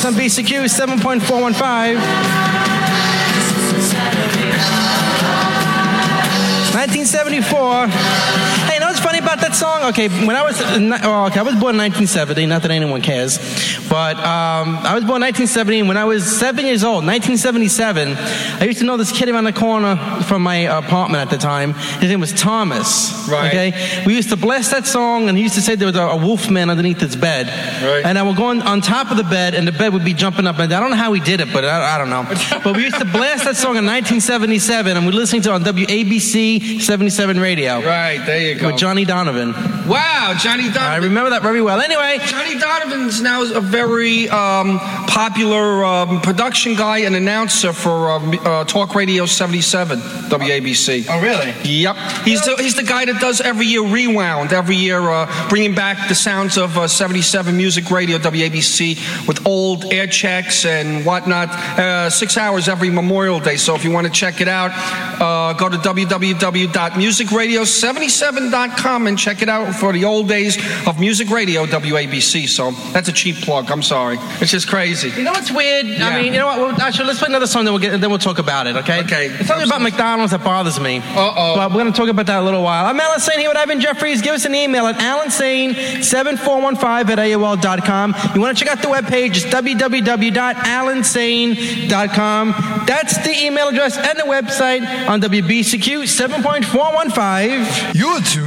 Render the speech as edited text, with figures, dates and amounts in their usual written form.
on BCQ 7.415. 1974. Hey, you know what's funny about that song? Okay, I was born in 1970. Not that anyone cares, but I was born in 1970. And when I was 7 years old, 1977, I used to know this kid around the corner from my apartment at the time. His name was Thomas. Right. Okay, we used to blast that song, and he used to say there was a wolf man underneath his bed. Right. And I would go on top of the bed, and the bed would be jumping up and down. I don't know how he did it, but I don't know. But we used to blast that song in 1977, and we listening to it on WABC 77 radio. Right, there you go. With Johnny Donovan. Wow, Johnny Donovan. I remember that very well. Anyway. Johnny Donovan's now a very popular production guy and announcer for Talk Radio 77, WABC. Oh, really? Yep. He's the guy that does every year Rewound, every year bringing back the sounds of 77 Music Radio, WABC, with old air checks and whatnot. 6 hours every Memorial Day. So if you want to check it out, go to www.musicradio77.com and check it out for the old days of Music Radio, WABC. So that's a cheap plug. I'm sorry. It's just crazy. You know what's weird? Yeah. I mean, you know what? Well, actually, let's play another song, then we'll talk about it, okay? Okay. It's something about McDonald's that bothers me. Uh-oh. But we're going to talk about that in a little while. I'm Alan Sane here with Ivan Jeffries. Give us an email at alansane7415@AOL.com. You want to check out the webpage, it's www.alansane.com. That's the email address and the website on WBCQ 7.415. You're tuned